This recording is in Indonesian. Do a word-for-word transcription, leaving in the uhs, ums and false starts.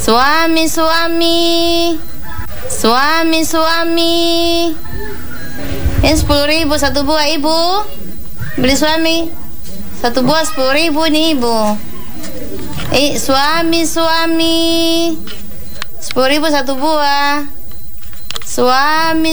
Suami, suami. Suami, suami. Ini sepuluh ribu satu buah, ibu. Beli suami. Satu buah sepuluh ribu nih, ibu. Eh, suami, suami. Sepuluh ribu satu buah. Suami.